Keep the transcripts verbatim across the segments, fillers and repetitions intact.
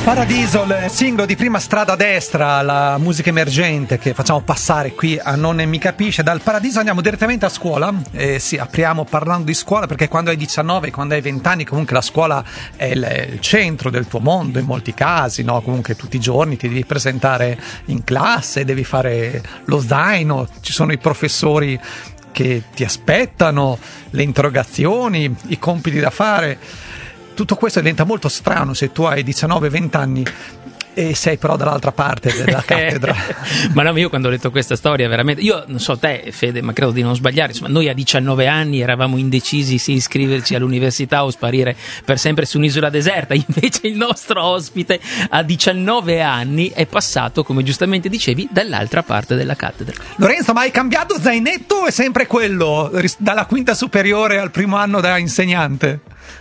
Paradiso, il singolo di Prima Strada a Destra, la musica emergente che facciamo passare qui a Non Ne Mi Capisce. Dal Paradiso andiamo direttamente a scuola. Eh, sì, apriamo parlando di scuola, perché quando hai diciannove, quando hai venti anni, comunque la scuola è il, il centro del tuo mondo in molti casi, no? Comunque tutti i giorni ti devi presentare in classe, devi fare lo zaino, ci sono i professori che ti aspettano, le interrogazioni, i compiti da fare. Tutto questo diventa molto strano se tu hai diciannove venti anni e sei però dall'altra parte della cattedra. Ma no, io quando ho letto questa storia veramente, io non so te Fede, ma credo di non sbagliare, insomma noi a diciannove anni eravamo indecisi se iscriverci all'università o sparire per sempre su un'isola deserta, invece il nostro ospite a diciannove anni è passato, come giustamente dicevi, dall'altra parte della cattedra. Lorenzo, ma hai cambiato zainetto o è sempre quello, dalla quinta superiore al primo anno da insegnante?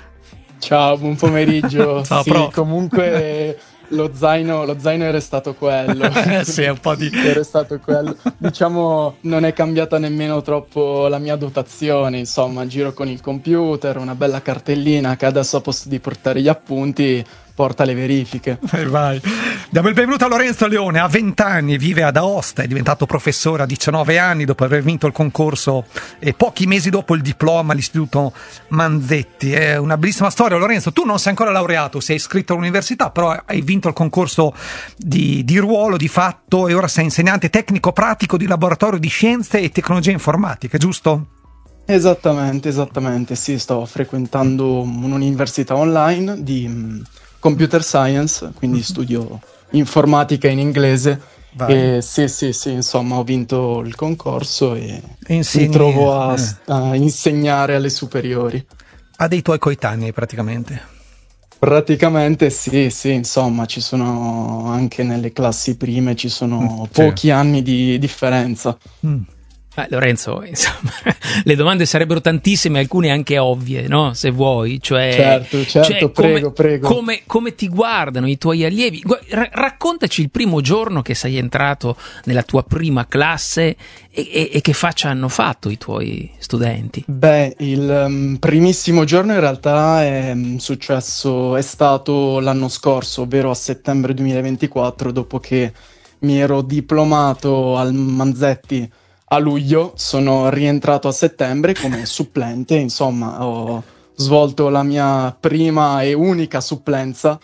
Ciao, buon pomeriggio. Ciao, sì, prof. Comunque lo zaino, lo zaino era stato quello. Sì, è un po' di... Era stato quello. Diciamo, non è cambiata nemmeno troppo la mia dotazione, insomma, giro con il computer, una bella cartellina che adesso a posto di portare gli appunti porta le verifiche. Eh, vai. Diamo il benvenuto a Lorenzo Leone, ha venti anni, vive ad Aosta, è diventato professore a diciannove anni dopo aver vinto il concorso e pochi mesi dopo il diploma all'Istituto Manzetti. È una bellissima storia. Lorenzo, tu non sei ancora laureato, sei iscritto all'università, però hai vinto il concorso di, di ruolo di fatto e ora sei insegnante tecnico pratico di laboratorio di scienze e tecnologie informatiche, giusto? Esattamente, esattamente, sì, sto frequentando un'università online di computer science, quindi studio informatica in inglese. Vai. E sì, sì, sì, insomma, ho vinto il concorso e Insegni, mi trovo a, eh. a insegnare alle superiori. A dei tuoi coetanei, praticamente. Praticamente sì, sì, insomma, ci sono anche nelle classi prime, ci sono mm, pochi sì. anni di differenza. Mm. Eh, Lorenzo, insomma, le domande sarebbero tantissime, alcune anche ovvie, no? Se vuoi, cioè, certo, certo, cioè, prego, come, prego. Come, come ti guardano i tuoi allievi? R- raccontaci il primo giorno che sei entrato nella tua prima classe e, e, e che faccia hanno fatto i tuoi studenti. Beh, il um, primissimo giorno in realtà è um, successo, è stato l'anno scorso, ovvero a settembre duemilaventiquattro, dopo che mi ero diplomato al Manzetti a luglio, sono rientrato a settembre come supplente, insomma ho svolto la mia prima e unica supplenza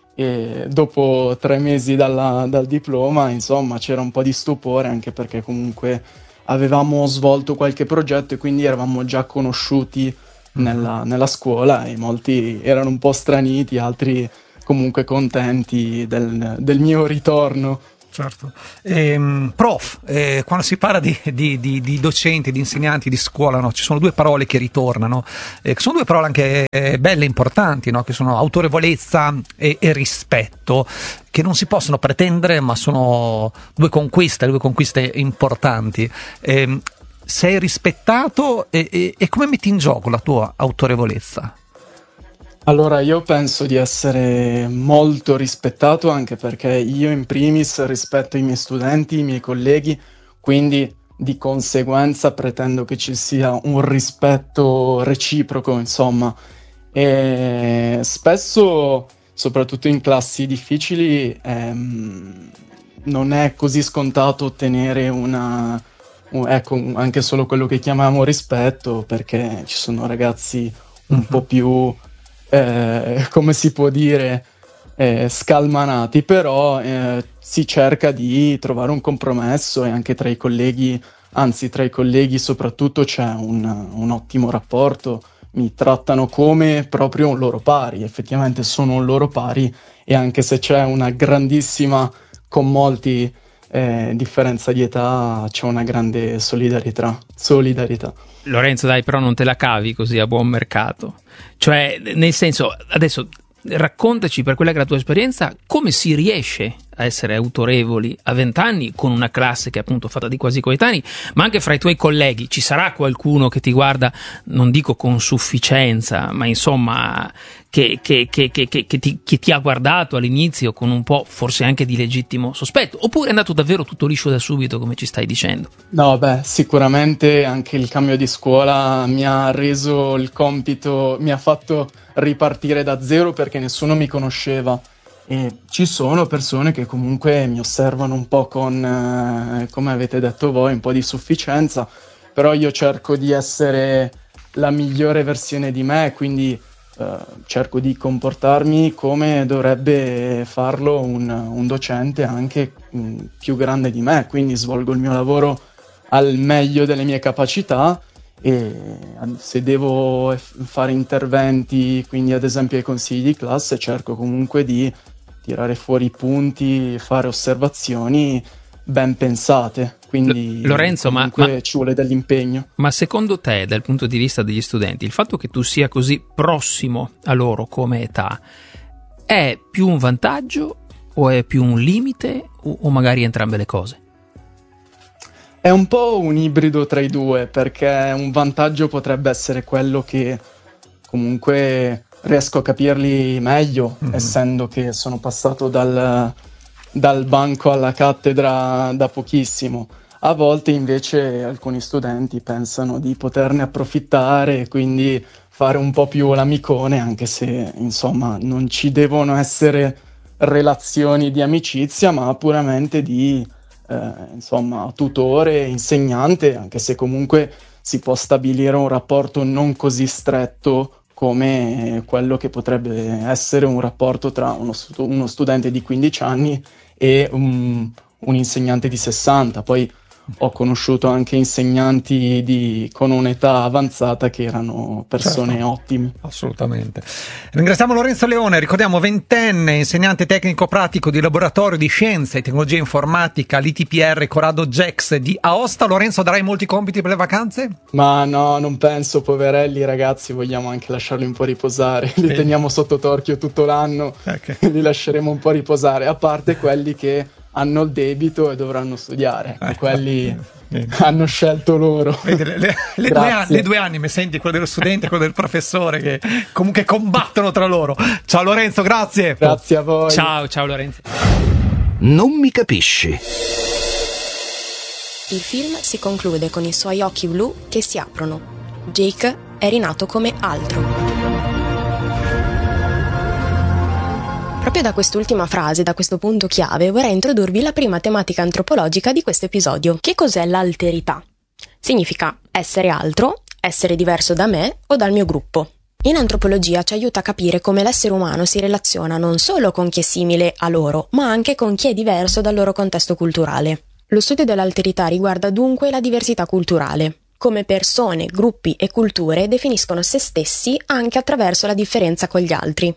e dopo tre mesi dalla, dal diploma, insomma c'era un po' di stupore, anche perché comunque avevamo svolto qualche progetto e quindi eravamo già conosciuti nella, nella scuola e molti erano un po' straniti, altri comunque contenti del, del mio ritorno. Certo. Ehm, prof, eh, quando si parla di, di, di, di docenti, di insegnanti, di scuola, no? Ci sono due parole che ritornano, eh, che sono due parole anche eh, belle e importanti, no? Che sono autorevolezza e, e rispetto, che non si possono pretendere, ma sono due conquiste, due conquiste importanti. Eh, sei rispettato e, e, e come metti in gioco la tua autorevolezza? Allora, io penso di essere molto rispettato, anche perché io in primis rispetto i miei studenti, i miei colleghi, quindi di conseguenza pretendo che ci sia un rispetto reciproco, insomma. E spesso, soprattutto in classi difficili, ehm, non è così scontato ottenere una, un, ecco, anche solo quello che chiamiamo rispetto, perché ci sono ragazzi un mm-hmm. po' più... Eh, come si può dire, eh, scalmanati, però eh, si cerca di trovare un compromesso e anche tra i colleghi, anzi tra i colleghi soprattutto c'è un, un ottimo rapporto, mi trattano come proprio un loro pari, effettivamente sono un loro pari e anche se c'è una grandissima, con molti eh, differenza di età, c'è una grande solidarietà, solidarietà. Lorenzo, dai, però non te la cavi così a buon mercato. Cioè, nel senso, adesso raccontaci, per quella che è la tua esperienza, come si riesce a essere autorevoli a vent'anni con una classe che è appunto fatta di quasi coetanei, ma anche fra i tuoi colleghi ci sarà qualcuno che ti guarda, non dico con sufficienza, ma insomma che, che, che, che, che, che, ti, che ti ha guardato all'inizio con un po' forse anche di legittimo sospetto, oppure è andato davvero tutto liscio da subito, come ci stai dicendo? No, beh, sicuramente anche il cambio di scuola mi ha reso il compito, mi ha fatto ripartire da zero perché nessuno mi conosceva E ci sono persone che comunque mi osservano un po' con, eh, come avete detto voi, un po' di sufficienza, però io cerco di essere la migliore versione di me, quindi eh, cerco di comportarmi come dovrebbe farlo un, un docente anche mh, più grande di me, quindi svolgo il mio lavoro al meglio delle mie capacità e se devo fare interventi, quindi ad esempio ai consigli di classe, cerco comunque di tirare fuori i punti, fare osservazioni ben pensate, quindi L- Lorenzo, ma, ma ci vuole dell'impegno. Ma secondo te, dal punto di vista degli studenti, il fatto che tu sia così prossimo a loro come età è più un vantaggio o è più un limite o, o magari entrambe le cose? È un po' un ibrido tra i due, perché un vantaggio potrebbe essere quello che comunque riesco a capirli meglio, mm-hmm. essendo che sono passato dal, dal banco alla cattedra da pochissimo. A volte invece alcuni studenti pensano di poterne approfittare e quindi fare un po' più l'amicone, anche se insomma non ci devono essere relazioni di amicizia, ma puramente di eh, insomma tutore, insegnante, anche se comunque si può stabilire un rapporto non così stretto come quello che potrebbe essere un rapporto tra uno, stu- uno studente di quindici anni e un, un insegnante di sessanta. Poi ho conosciuto anche insegnanti di, con un'età avanzata che erano persone certo, ottime. Assolutamente. Ringraziamo Lorenzo Leone, ricordiamo ventenne, insegnante tecnico pratico di laboratorio di scienze e tecnologia informatica all'I T P R Corrado Gex di Aosta. Lorenzo, darai molti compiti per le vacanze? Ma no, non penso, poverelli ragazzi, vogliamo anche lasciarli un po' riposare. Li sì. teniamo sotto torchio tutto l'anno, okay. Li lasceremo un po' riposare, a parte quelli che hanno il debito e dovranno studiare, ecco, eh, quelli eh, hanno scelto loro. Vedi, le, le, le, due anni, le due anime, senti quello dello studente e quello del professore che comunque combattono tra loro. Ciao Lorenzo, grazie. Grazie a voi. Ciao, ciao Lorenzo. Non mi capisci. Il film si conclude con i suoi occhi blu che si aprono. Jake è rinato come altro. Proprio da quest'ultima frase, da questo punto chiave, vorrei introdurvi la prima tematica antropologica di questo episodio. Che cos'è l'alterità? Significa essere altro, essere diverso da me o dal mio gruppo. In antropologia ci aiuta a capire come l'essere umano si relaziona non solo con chi è simile a loro, ma anche con chi è diverso dal loro contesto culturale. Lo studio dell'alterità riguarda dunque la diversità culturale. Come persone, gruppi e culture definiscono se stessi anche attraverso la differenza con gli altri.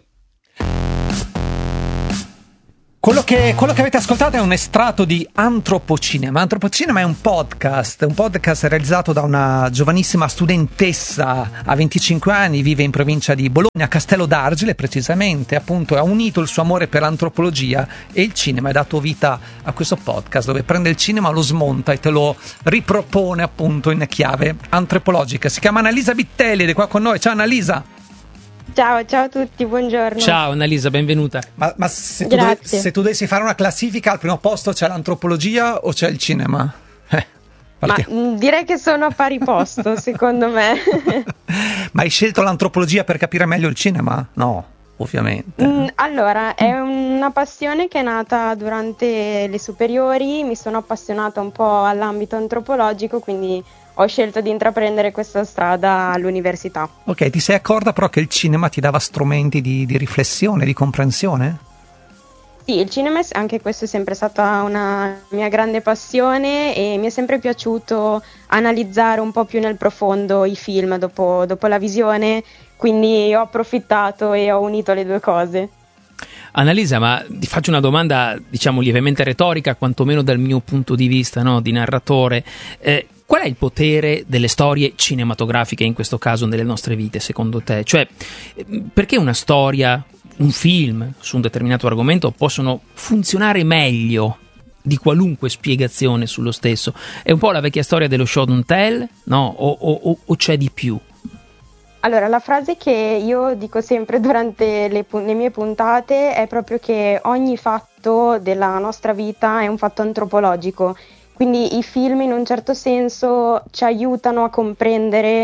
Quello che, quello che avete ascoltato è un estratto di Antropocinema. Antropocinema è un podcast, un podcast realizzato da una giovanissima studentessa a venticinque anni, vive in provincia di Bologna, Castello d'Argile precisamente, appunto ha unito il suo amore per l'antropologia e il cinema e ha dato vita a questo podcast dove prende il cinema, lo smonta e te lo ripropone appunto in chiave antropologica. Si chiama Annalisa Vittelli ed è qua con noi. Ciao Annalisa! Ciao, ciao a tutti, buongiorno. Ciao Annalisa, benvenuta. Ma, ma se, tu dove, se tu dovessi fare una classifica, al primo posto c'è l'antropologia o c'è il cinema? Eh, ma mh, direi che sono a pari posto, secondo me. Ma hai scelto l'antropologia per capire meglio il cinema? No, ovviamente. Mm, allora, è una passione che è nata durante le superiori, mi sono appassionata un po' all'ambito antropologico, quindi ho scelto di intraprendere questa strada all'università. Ok, ti sei accorta però che il cinema ti dava strumenti di, di riflessione, di comprensione? Sì, il cinema, anche questo è sempre stata una mia grande passione e mi è sempre piaciuto analizzare un po' più nel profondo i film dopo, dopo la visione, quindi ho approfittato e ho unito le due cose. Annalisa, ma ti faccio una domanda, diciamo, lievemente retorica, quantomeno dal mio punto di vista, no, di narratore. Eh, Qual è il potere delle storie cinematografiche, in questo caso nelle nostre vite, secondo te? Cioè, perché una storia, un film su un determinato argomento possono funzionare meglio di qualunque spiegazione sullo stesso? È un po' la vecchia storia dello show don't tell, no? O, o, o c'è di più? Allora, la frase che io dico sempre durante le, le mie puntate è proprio che ogni fatto della nostra vita è un fatto antropologico. Quindi i film in un certo senso ci aiutano a comprendere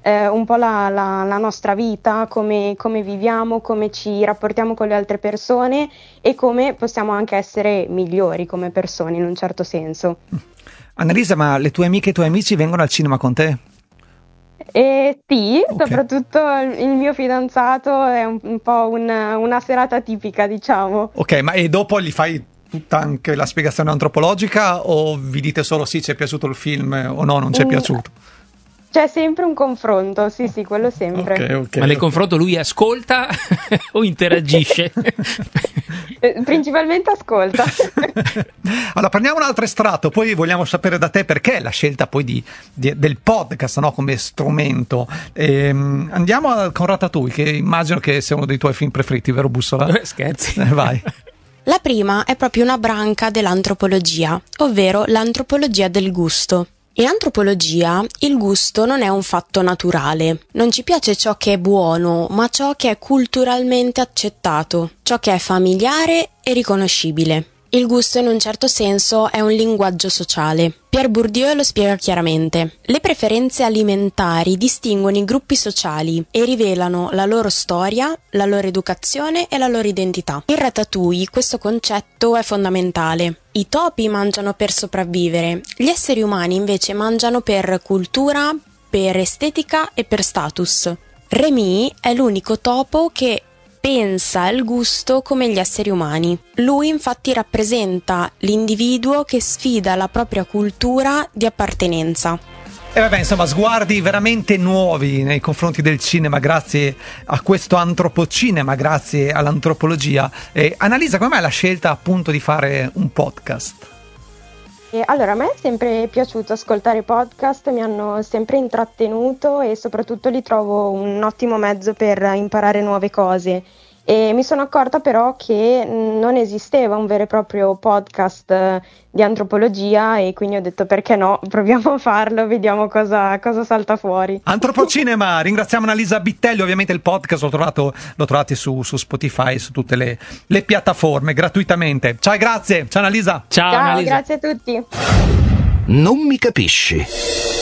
eh, un po' la, la, la nostra vita, come, come viviamo, come ci rapportiamo con le altre persone e come possiamo anche essere migliori come persone in un certo senso. Annalisa, ma le tue amiche e i tuoi amici vengono al cinema con te? E sì, Okay. soprattutto il mio fidanzato è un, un po' un- una serata tipica, diciamo. Ok, ma e dopo gli fai tutta anche la spiegazione antropologica o vi dite solo sì, ci è piaciuto il film o no, non ci è Mm, piaciuto? C'è sempre un confronto, sì, sì, quello sempre. Ok, ok. Ma nel ok. confronto lui ascolta o interagisce? Eh, Principalmente ascolta. Allora, prendiamo un altro estratto, poi vogliamo sapere da te perché la scelta poi di, di- del podcast, no, come strumento. Ehm, andiamo al- con Ratatouille, che immagino che sia uno dei tuoi film preferiti, vero Bussola? Eh, Scherzi. Eh, vai. La prima è proprio una branca dell'antropologia, ovvero l'antropologia del gusto. In antropologia il gusto non è un fatto naturale, non ci piace ciò che è buono, ma ciò che è culturalmente accettato, ciò che è familiare e riconoscibile. Il gusto in un certo senso è un linguaggio sociale. Pierre Bourdieu lo spiega chiaramente. Le preferenze alimentari distinguono i gruppi sociali e rivelano la loro storia, la loro educazione e la loro identità. In Ratatouille questo concetto è fondamentale. I topi mangiano per sopravvivere, gli esseri umani invece mangiano per cultura, per estetica e per status. Remy è l'unico topo che pensa al gusto come gli esseri umani. Lui infatti rappresenta l'individuo che sfida la propria cultura di appartenenza. E vabbè, insomma, sguardi veramente nuovi nei confronti del cinema grazie a questo antropocinema, grazie all'antropologia. E Annalisa, come mai la scelta appunto di fare un podcast? E allora, a me è sempre piaciuto ascoltare podcast, mi hanno sempre intrattenuto e soprattutto li trovo un ottimo mezzo per imparare nuove cose. E mi sono accorta però che mh, non esisteva un vero e proprio podcast eh, di antropologia e quindi ho detto perché no, proviamo a farlo, vediamo cosa, cosa salta fuori. Antropocinema, ringraziamo Annalisa Bittelli, ovviamente il podcast l'ho trovato, lo trovate su, su Spotify, su tutte le, le piattaforme, gratuitamente. Ciao e grazie, ciao Annalisa. Ciao, Ciao, Annalisa. grazie a tutti. Non mi capisci.